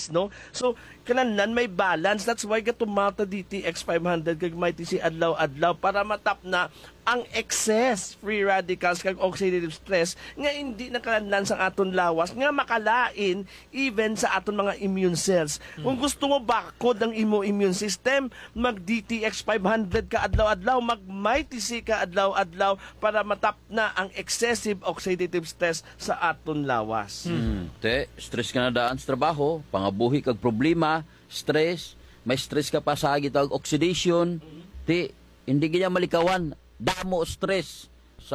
needs, no? So kananan may balance. That's why gatumata DTX 500 kag may si adlaw-adlaw para matap na ang excess free radicals kag oxidative stress nga hindi nakalanlan sa aton lawas nga makalain even sa aton mga immune cells. Kung gusto mo bakod ang imo immune system, mag DTX 500 ka adlaw-adlaw, mag Mighty C ka adlaw-adlaw para matap na ang excessive oxidative stress sa aton lawas. Te, stress ka na daan sa trabaho, pangabuhi kag problema, stress, may stress ka pa sa agit og oxidation. Te, hindi ganyan malikawan. Damo stress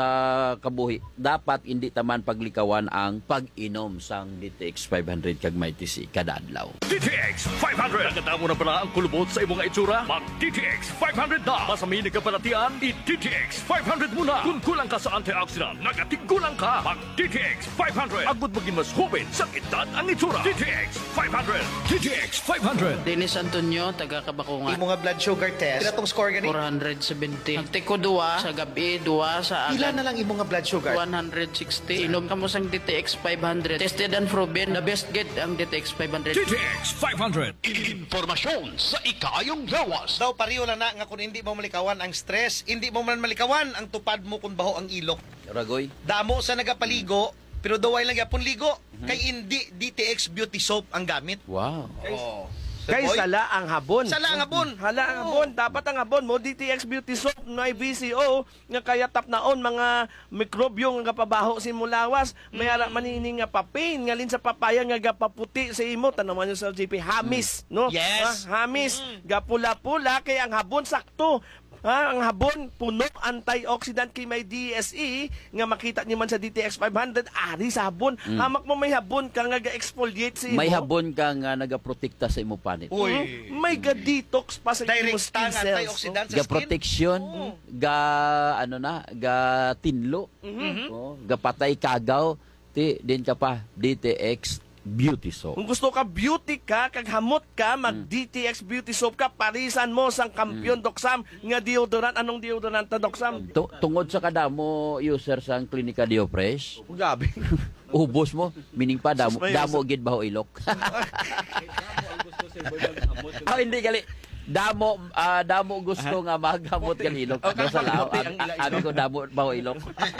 sa kabuhi. Dapat hindi taman paglikawan ang pag-inom sang DTX 500 kag Mighty C kada adlaw. DTX 500! Nagkatamo na pala ang kulubot sa imong itsura? Mag DTX 500 na! Masamini ka palatian? I-DTX 500 muna! Kung kulang ka sa antioxidant, nagatigulang ka! Mag DTX 500! Agud maging mas hubin sa edad ang itsura! DTX 500! DTX 500! Dennis Antonio, taga Kabakungan. Yung mga blood sugar test, pinatong score gani. 470. Ang tiko duwa sa gabi, duwa sa Ilan agad. na lang yung mga blood sugar? 160. Inom ka mo sang DTX 500. Tested and proven. The best get ang DTX 500. DTX 500! Informasyon sa ikayong lawas. Daw pareho lang na nga kung hindi mo malikawan ang stress, hindi mo man malikawan ang tupad mo kung baho ang ilok. Ragoy, Damo sa nagapaligo, pero daway lang yapon ligo. Kay hindi DTX beauty soap ang gamit. wow. Oh. Kay Boy, sala ang habon. Sala ang habon. Hala ang habon. Dapat ang habon mo, DTX Beauty Soap na VCO, nga kaya tapnaon mga mikrobyo nga pabaho sa imulawas. May ara manini nga papain, nga lin sa papaya nga gapaputi sa imo. Tanaman nyo sa LGP, hamis, no? Yes. Hamis, gapula-pula, kaya ang habon sakto. Ang habon, puno, antioxidant kay may DSE, nga makita niyo man sa DTX 500, ari sa habon. Hamak mo may habon ka nga ga-exfoliate sa imo. May habon ka nga nagaprotekta sa imo panit. Uy. May ga-detox pa sa imo Direct skin tang cells. antioxidant sa Ga skin. protection, ga ano na, ga tinlo, ga patay kagaw, ti din ka pa DTX Beauty Soap. Kung gusto ka beauty ka, kag hamot ka, mag DTX Beauty Soap ka, parisan mo sang kampiyon Doksam nga deodorant. Anong deodorant ta Doksam? Tungod sa kadamo user sang Klinika Diofresh, Gabi. ubos mo, meaning pa damo, Sus, may damo gid baho ilok. Hindi gali. Damo gusto nga maghamot kan ilok. Ano sa lao? Abi ko damo baho ilok.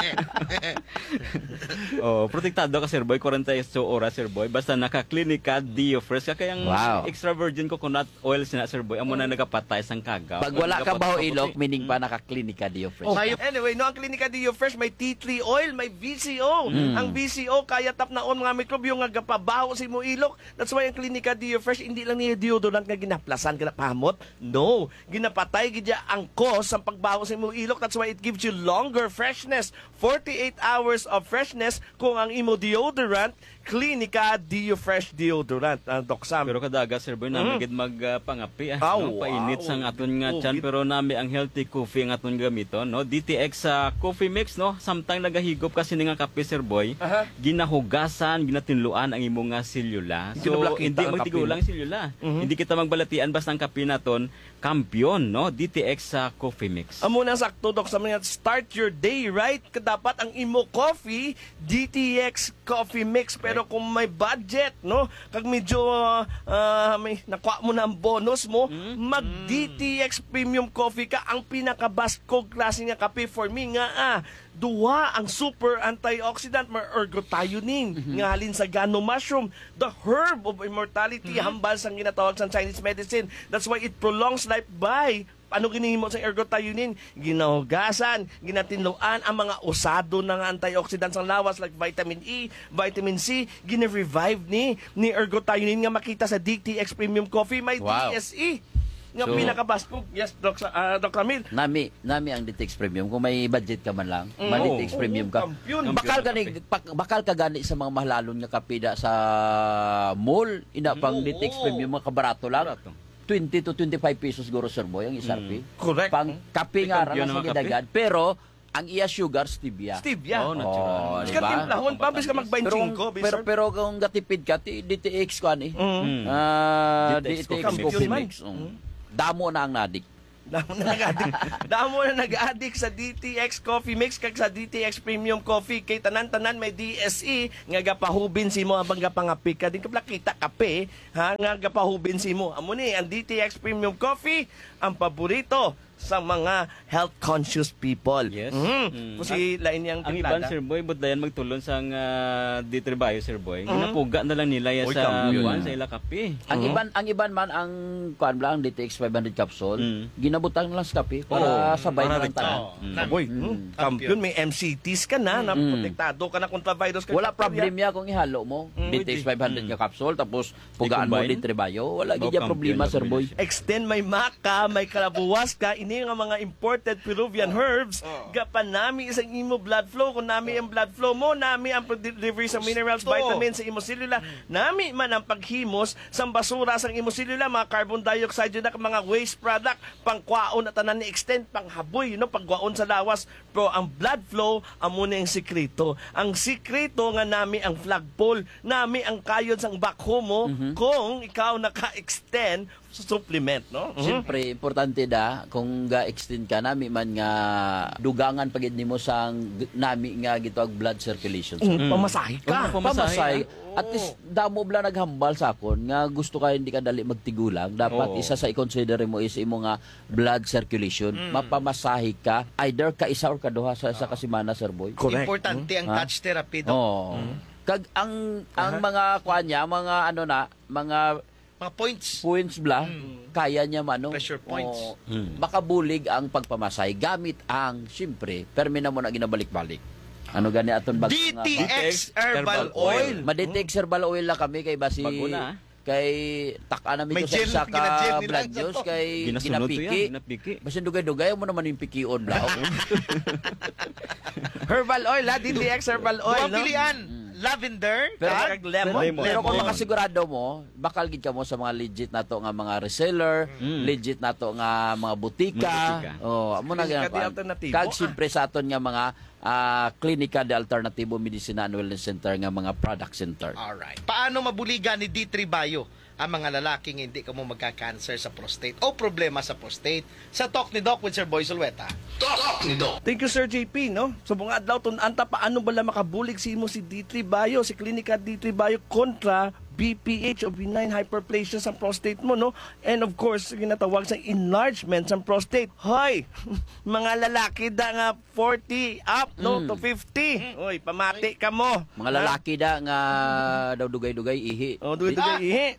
Oh, protektado ka, Sir Boy, 48 oras, Sir Boy. Basta naka-Klinika Diofresh ka, kaya yung Wow. extra virgin coconut oil sina, Sir Boy, amo na nagapatay sang kagaw. Pag wala ka baho ilok, meaning pa naka-Klinika Diofresh. Anyway, no, ang Klinika Dio Fresh may tea tree oil, may VCO. Ang VCO kaya tapnaon mga mikrobyo nga gapabaho sa imo ilok. That's why ang Klinika Dio Fresh hindi lang niya deodorant nga ginaplasan ka na pahamot. No, ginapatay gidya ang cause sa pagbaho sa imo ilok. That's why it gives you longer freshness. 48 hours of freshness kung ang imo deodorant Klinika Dio Fresh deodorant. Doc Sam. Pero kadaga, Sir Boy, nami gid magpangapi. Wow. Painit sang aton nga Oh, tiyan, gid- pero nami ang healthy coffee ang aton gamiton, no? DTX coffee mix, no? Samtang nagahigop kasi ni nga kape, Sir Boy, ginahugasan, ginatinluan ang imong nga selula. Hindi So, nablakita hindi ang magtigulang selula. Hindi kita magbalatian basta ang kape naton, kampiyon, no? DTX coffee mix. Amo na sakto Doc Sam nga start your day right. Dapat ang imo coffee DTX coffee mix, pero kung may budget, no, kag medyo may nakuha mo na ang bonus mo, mag DTX premium coffee ka, ang pinakabaskog klase nga kape for me nga duwa ang super antioxidant, may ergothioneine nga halin sa gano mushroom, the herb of immortality, hambal sang ginatawag sa Chinese medicine. That's why it prolongs life by ano ginihimo sa ergothioneine? Ginahugasan, ginatinluan ang mga usado ng antioxidants ng lawas like vitamin E, vitamin C, gina-revive ni ergothioneine nga makita sa DTX Premium Coffee. May Wow. DSE nga So, pinakabaskog. Yes, Doc Ramil. Nami ang DTX Premium kung may budget ka man lang, may DTX Premium ka. Kampiyon. Bakal ka gani sa mga mahalalon nga kapida sa mall, ina pang DTX Premium mga kabarato lang. 20 to 25 pesos guro, Sir Boy, ang isarpi. Correct. Pang kape nga Yun ran ang sa mga gidagan, pero ang iya sugar stevia. Stevia. Oh, natural. Oh, Ska diba? timplahon, pambis ka mag Pero kung gatipid ka, DTX ko ani. DTX DTX Coffee Coffee Mix. Mix. Damo na ang nadik. Damo na nag-addict sa DTX Coffee Mix kag sa DTX Premium Coffee kay tanan-tanan may DSE nga gapahubin si mo abang gapangapi ka din kapla kita kape ha nga gapahubin si mo. Amo ni ang DTX Premium Coffee ang paborito sa mga health conscious people. Yes. Kasi lain yang Ang iban, timplada. Sir Boy, but dayan magtulon sa D3 Bio, Sir Boy. Ginapuga na lang nila Oy, sa kampiyon. buwan sa ila kape. Ang iban man ang kuan lang DTX 500 capsule, ginabutang na lang sa kape para sabay na lang tanan. Boy, kampiyon may MCTs ka na, protektado ka na kontra virus. Wala problem ya kung ihalo mo DTX 500 nga capsule tapos pugaan mo I-combine? D3 Bio, wala Oh, gid ya problema, kampiyon, Sir Boy. Extend may maka, may kalabuwas ka, ini nga mga imported Peruvian herbs, gapan nami isang imo blood flow, kung nami ang blood flow mo, nami ang delivery sa minerals, vitamins sa imo selula, nami man ang paghimos sa basura sa imo selula, mga carbon dioxide yun na mga waste product, pangkwaon at tanan ni extend, panghaboy, pagkwaon sa lawas, pero ang blood flow, amo na yung sikreto. Ang sikreto nga nami ang flagpole, nami ang kayod sang backhoe mo, kung ikaw naka-extend supplement, no? Siyempre, importante da kung ga-extend ka nami man nga dugangan pagid nimo sang nami nga gitawag blood circulation. Pamasahe ka. Pamasay. At least damo bla naghambal sa akon nga gusto ka hindi ka dali magtigulang. Dapat isa sa i-consider mo is imo nga blood circulation. Mapamasahe ka either ka isa or kaduha sa kasimana, Sir Boy. Importante ang touch therapy, Doc. Oh. Kag ang mga kuanya, mga Mga points. bla, kaya niya mano. Pressure points. Makabulig ang pagpamasay gamit ang, siyempre, permina mo na ginabalik-balik. Ano gani aton bag DTX Herbal Oil. Madetect herbal oil lang kami kay basi Bago na, kay taka namin May to sa gel, isa ginagel ka nila blood sa juice to. kay Ginasunod to ginapiki. yan, ginapiki. Basta dugay-dugay mo naman yung pikion lao. Herbal oil, ha? DTX herbal oil, Duwang no? pilihan. Lavender. Pero, kag lemon. pero kung makasigurado mo, bakal gid ka mo sa mga legit na to nga mga reseller, legit na to nga mga butika. Butika. Oh, amo na Klinika ganyan. de alternatibo. Kag siyempre sa aton nga mga Klinika de Alternativo Medicina and Wellness Center nga mga product center. Alright. Paano mabuligan ni D3 Bio ang mga lalaking hindi ka mo magka-cancer sa prostate o problema sa prostate? Sa Talk ni Doc with Sir Boy Sulweta. Talk ni Doc. Thank you, Sir JP, no? Sa mga adlaw, anta paano bala makabulig si mo si D3 Bio, si Klinika D3 Bio kontra BPH o benign hyperplasia sa prostate mo, no? And of course, ginatawag sa enlargement sa prostate. Hoy, mga lalaki da nga 40 up, no? To 50. Hoy, pamati ka mo. Mga lalaki da nga daw dugay-dugay ihi. O, dugay-dugay ihi.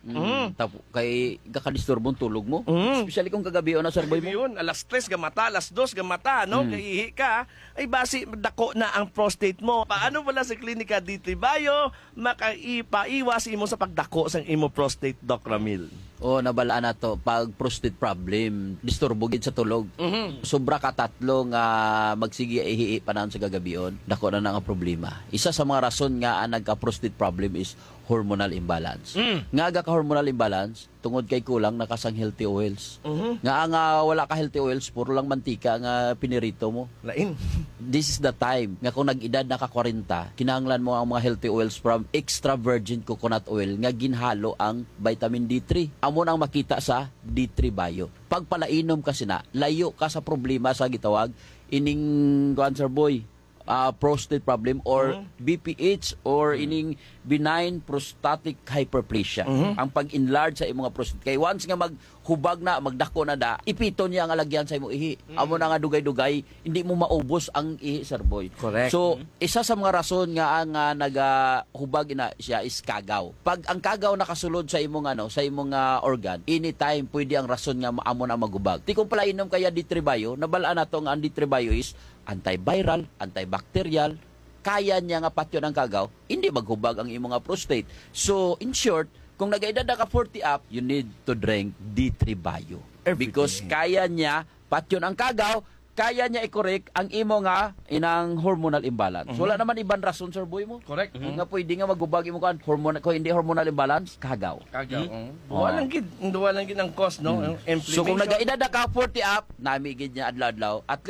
Kay kakadisturbong tulog mo. Especially kung kagabi o na Sir Boy mo. Yun, alas 3 gamata, alas 2 gamata, no? Kay ihi ka, ay basi dako na ang prostate mo. Paano wala sa Klinika D3 Bio makaiwas imo sa pagdako sa imo prostate, Doc Ramil? O nabalaan na to pag prostate problem, disturbo gid sa tulog. Sobra ka tatlo nga magsige ihi panahon sa gagabion, dako na nga problema. Isa sa mga rason nga ang nagka-prostate problem is hormonal imbalance. Nga ka hormonal imbalance tungod kay kulang nakasang healthy oils. Nga wala ka healthy oils, puro lang mantika nga pinirito mo. Lain. This is the time nga kung nag-edad na ka 40, kinahanglan mo ang mga healthy oils from extra virgin coconut oil nga ginhalo ang vitamin D3. Amo nang makita sa D3 Bio. Pagpalainom kasi na, layo ka sa problema sa gitawag ining cancer boy, prostate problem or BPH or ining benign prostatic hyperplasia. Ang pag-enlarge sa imong prostate. Kay once nga maghubag na, magdako na da, ipito niya ang alagyan sa imong ihi. Amo na nga dugay-dugay, hindi mo maubos ang ihi, Sir Boy. Correct. So, isa sa mga rason nga ang nagahubag na siya is kagaw. Pag ang kagaw nakasulod sa imong sa imong organ, anytime pwede ang rason nga amo na maghubag. Ti kung pala inom kaya D3 Bio, nabalaan na to nga ang D3 Bio is antiviral, antibacterial, kaya niya nga patyon ang kagaw, hindi maghubag ang imong prostate. So, in short, kung nag-edad na ka 40 up, you need to drink D3 Bio. Because kaya niya patyon ang kagaw, kaya niya i-correct ang imo inang hormonal imbalance. Wala naman ibang rason, Sir Boy mo. Correct. Nga pwede nga maghubag imo kan hormonal ko hindi hormonal imbalance, kagaw. Kagaw. Walang gid ang cause, no? Inflammation. So kung nag-edad na ka 40 up, nami gid niya adlaw-adlaw, at least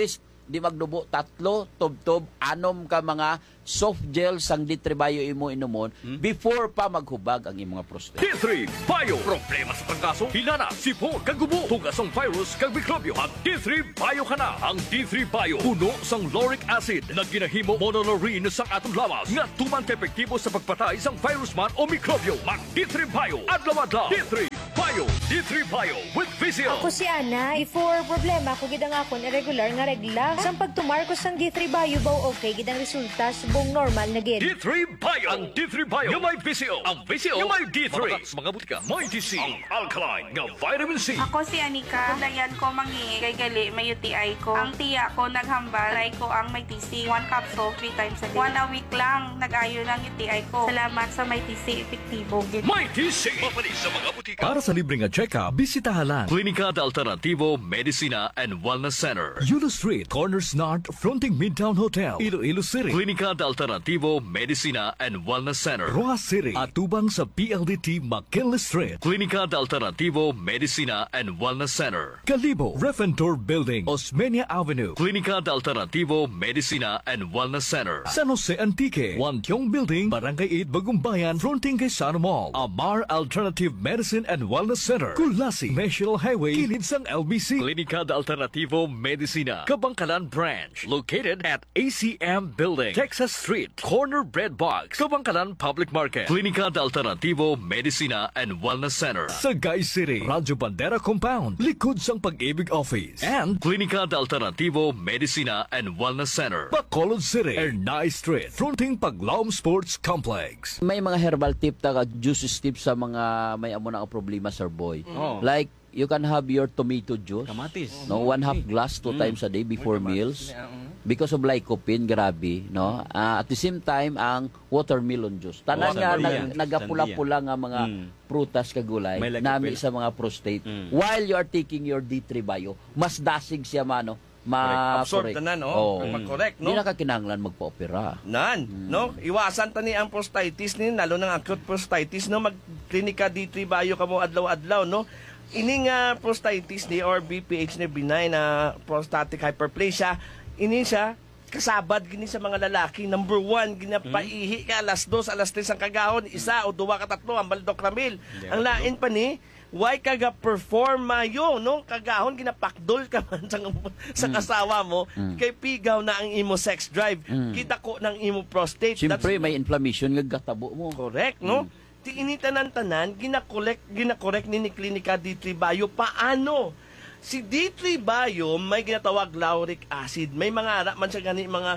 di magdubo, 3, tubtob, 6 ka mga soft gel sang D3 Bio imo inumon before pa maghubag ang imong prostate. D3 Bio. Problema sa trangkaso, hinana, sipon, kagubo, tugas ang virus, kag mikrobyo. Ang D3 Bio ka na. Ang D3 Bio, puno sang lauric acid na ginahimo monolaurin sang atong lawas nga tuman ka epektibo sa pagpatay sang virus man o mikrobyo. Mag D3 Bio. Adlaw-adlaw. D3 Bio. D3 Bio with Vizio. Ako si Ana, before problema ko gidang akon irregular nga regla. Sang pagtumar ko sang D3 Bio baw okay gidang resulta subong normal na gid. D3 Bio. Ang D3 Bio yung may Vizio. Ang Vizio yung may D3. Mga butika, may DC. Ang alkaline nga vitamin C. Ako si Anika. Kundayan ko mangi kay gali may UTI ko. Ang tiya ko naghambal. Try ko ang may TC. 1 capsule 3 times a day. 1 a week lang nag-ayo ng UTI ko. Salamat sa may TC. Epektibo gid. May TC. Mapalis sa mga butika. Para sa libreng check-up, bisitahan lang Klinika de Alternativo Medicina and Wellness Center. Yulo Street, Corners North, fronting Midtown Hotel, Iloilo City. Klinika de Alternativo Medicina and Wellness Center. Roa City, atubang sa PLDT McKinley Street. Klinika de Alternativo Medicina and Wellness Center. Kalibo, Refentor Building, Osmeña Avenue. Klinika de Alternativo Medicina and Wellness Center. San Jose Antique, Wantiong Building, Barangay 8, Bagumbayan, fronting kay Sano Mall. Amar Alternative Medicine and Wellness Center. Kulasi, National Highway, kilid sang LBC. Klinika de Alternativo Medicina, Kabangkalan Branch. Located at ACM Building, Texas Street, Corner Bread Box, Kabangkalan Public Market. Klinika de Alternativo Medicina and Wellness Center. Sagay City, Radyo Bandera Compound, likod sang Pag-ibig Office. And Klinika de Alternativo Medicina and Wellness Center. Bacolod City, Ernay Street, fronting Paglaom Sports Complex. May mga herbal tip ta juices tip sa mga may amo na problema sir boy. Like you can have your tomato juice. Kamatis. No, 1/2 glass 2 times a day before meals. Because of lycopene, grabe, no? At the same time ang watermelon juice. Tanan nga nagapula-pula nga mga prutas kagulay May lycopene. nami sa mga prostate. While you are taking your D3 Bio, mas dasig siya mano. Absorb na no? Mag-correct, no? Hindi na kakinahanglan magpa-opera. No? Iwasan tani ang prostatitis ni, lalo ng acute prostatitis, no? Mag-klinika D3 Bio ka mo adlaw-adlaw, no? Ining prostatitis ni or BPH ni benign na prostatic hyperplasia, ini siya kasabad gini sa mga lalaki. Number 1, ginapaihi ka alas 2, alas 3 ang kagahon, 1 o 2 ka 3 ang baldocramil. Ang lain pa ni why kaga perform mayo no kagahon ginapakdol ka man sa kasawa mo kay pigaw na ang imo sex drive kita ko ng imo prostate. Siyempre may inflammation nga gatabo mo. Correct no. Ti initanan-tanan ginakorek ni Klinika D3 Bio. Paano si D3 Bio may ginatawag lauric acid, may mga ara man siya gani mga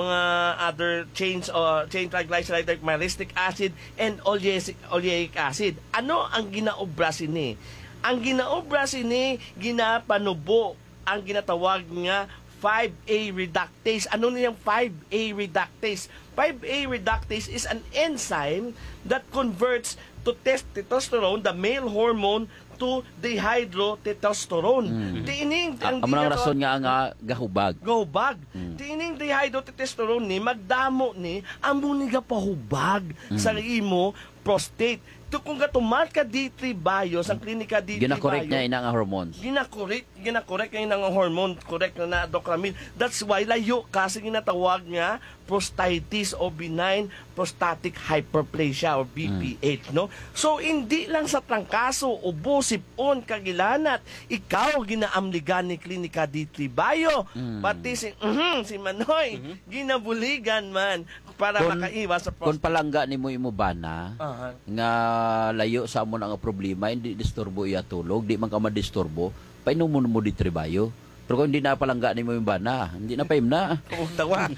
other chain triglyceride like myristic acid and oleic acid. Ano ang ginaobra sini? Ang ginaobra sini ginapanubo ang ginatawag nga 5A reductase. Ano niyang 5A reductase? 5A reductase is an enzyme that converts to testosterone, the male hormone, to dihydrotestosterone. Tiining ang rason nga gahubag. Tiining dihydrotestosterone ni magdamo ni amo ni gapahubag sa imo prostate. To kung gatumat ka D3 Bio sa klinika D3 Bio. Ginakorek niya ina nga hormones. Ginakorek niya ina nga hormone, correct na docramil. That's why layo kasi ginatawag nga prostatitis o benign prostatic hyperplasia or BPH, no? So hindi lang sa trangkaso ubo sipon kagilanat ikaw ginaamligan ni klinika D3 Bio. Pati si Manoy ginabuligan man para makaiwas sa prostate. Kung palangga ni mo imo bana nga layo sa amo nga problema, hindi disturbo iya tulog, di man ka madisturbo, painom mo D3 Bio. Pero kung hindi na palangga ni mo yung bana, hindi na paim na. Tawa.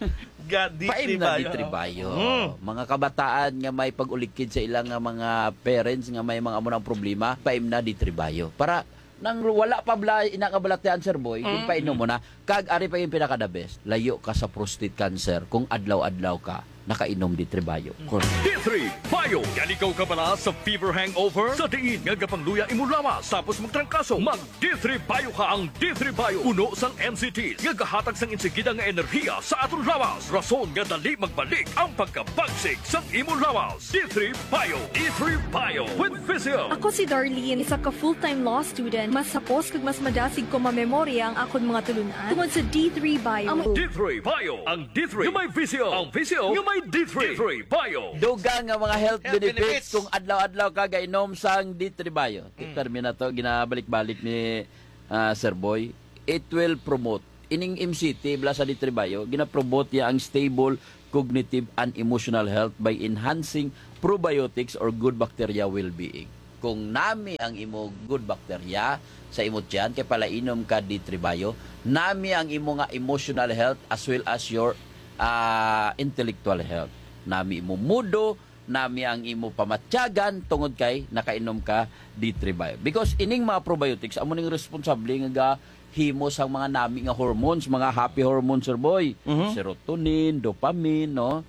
Paim na D3 Bio. Mga kabataan nga may pag-ulikid sa ilang nga mga parents nga may mga amo ng problema, paim na D3 Bio. Para nang wala pa inakabalatian sir boy, kung painom mo na, kag ari pa yung pinaka the best, layo ka sa prostate cancer kung adlaw-adlaw ka nakainom D3 Bio. D3 Bio. Galigaw ka pala sa fever hangover? Sa diin nga gapangluya imo lawas tapos magtrangkaso. Mag D3 Bio ka. Ang D3 Bio puno sang NCTs nga gahatag sang insigida nga enerhiya sa aton lawas. Rason nga dali magbalik ang pagkabagsik sang imo lawas. D3 Bio. D3 Bio with Vizio. Ako si Darlene, isa ka full-time law student. Mas sapos kag mas madasig ko mamemorya ang akon mga tulunan tungod sa D3 Bio. D3 Bio. Ang D3 nga may Vizio. Ang Vizio nga may D3 Bio. Dugang nga mga health benefits benefits. kung adlaw-adlaw ka gainom sang D3 Bio. Termi na to, ginabalik-balik ni Sir Boy. It will promote. Ining MCT, bla sa D3 Bio, ginapromote ya ang stable cognitive and emotional health by enhancing probiotics or good bacteria well-being. Kung nami ang imo good bacteria sa imo tiyan, kay pala inom ka D3 Bio, nami ang imo nga emotional health as well as your intellectual health. Nami imo mudo, nami ang imo pamatyagan tungod kay nakainom ka D3 Bio. Because ining mga probiotics amo ning responsable nga himo sang mga nami nga hormones, mga happy hormones, Sir Boy. Serotonin, dopamine, no?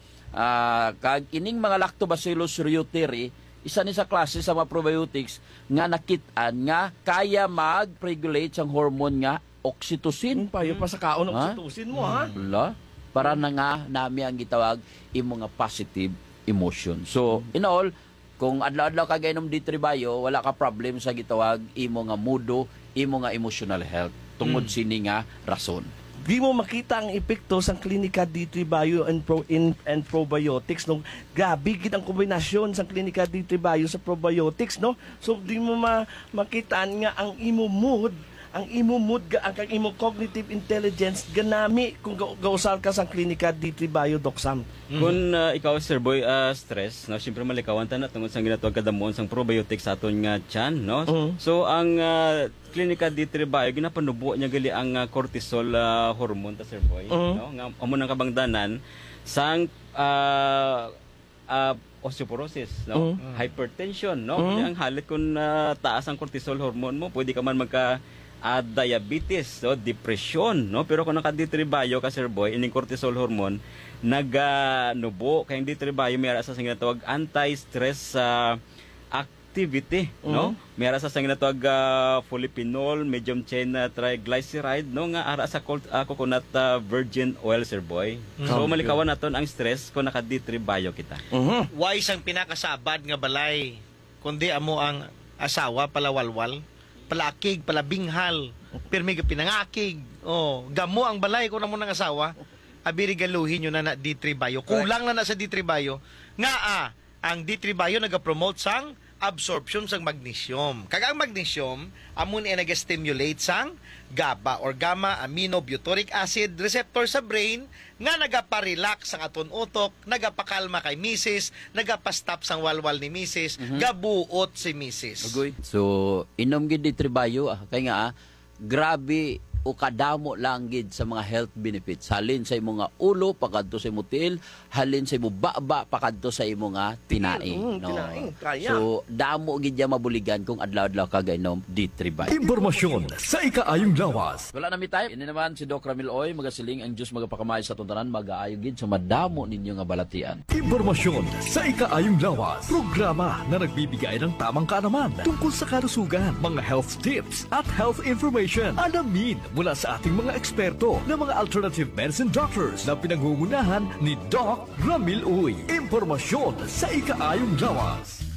Kag ining mga lactobacillus reuteri, isa ni sa klase sa mga probiotics nga nakit-an nga kaya mag-regulate sang hormone nga oxytocin. Payo pa sa kaon Ha? oxytocin mo, ha? Wala. Para na nga nami ang gitawag imo nga positive emotion. So, in all, kung adlaw-adlaw ka gainom D3 Bio, wala ka problem sa gitawag imo nga mudo, imo nga emotional health tungod sini nga rason. Di mo makita ang epekto sa klinika D3 Bio and probiotics, no? Gabi gid ang kombinasyon sa klinika D3 Bio sa probiotics, no? So di mo makita nga ang imo mood, ang imo cognitive intelligence ganami kung gausal ka sa klinika D3 Bio, Doc Sam. Kung ikaw, Sir Boy, stress, no, siyempre malikawan ta na tungod sa ginatawag kadamon sang probiotics sa aton nga tiyan, no? So ang klinika D3 Bio ginapanubo niya gali ang cortisol hormone ta, Sir Boy, no? Nga amo nang kabangdanan sang osteoporosis, no? Hypertension, no? Ang halit kung taas ang cortisol hormone mo, pwede ka man magka diabetes, no? Depression, no? Pero kung naka D3 Bio ka, Sir Boy, ining cortisol hormone naganubo kay D3 Bio mayara sa ginatawag anti-stress activity, no? Mayara sa ginatawag polyphenol, medium chain triglyceride, no, nga ara sa coconut virgin oil, Sir Boy. So malikawan naton ang stress kung naka D3 Bio kita. Why sang pinakasabad nga balay kundi amo ang asawa palawalwal, palakig, palabinghal, pirmi ka pinangakig. Oh, gamo ang balay kung amo ng asawa. Abiri galuhin nyo na D3 Bio. Kulang na sa D3 Bio. Nga ang D3 Bio nagapromote sang absorption sang magnesium. Kag ang magnesium, amo ni nag-stimulate sang GABA or gamma aminobutyric acid receptor sa brain nga nagapa-relax ang aton utok, nagapakalma kay misis, nagapa-stop sang walwal ni misis, gabuot si misis. Agoy. So, inom gid D3 Bio, kay nga grabe o kadamo lang gid sa mga health benefits. Halin sa imo nga ulo pakadto sa imo tiil, halin sa imo baba pakadto sa imo nga tinaing, no. Tinaing, kaya. So damo gid ya mabuligan kung adlaw-adlaw ka gainom D3 Bio. Impormasyon sa ikaayong lawas. Wala na mi time. Ini naman si Doc Ramil Oy, magasiling ang Dios magapakamay sa tuntanan, mag-aayo gid sa madamo ninyo nga balatian. Impormasyon sa ikaayong lawas. Programa na nagbibigay ng tamang kaalaman tungkol sa kalusugan, mga health tips at health information. Alamin mula sa ating mga eksperto na mga alternative medicine doctors na pinangungunahan ni Doc Ramil Uy. Impormasyon sa ikaayong lawas.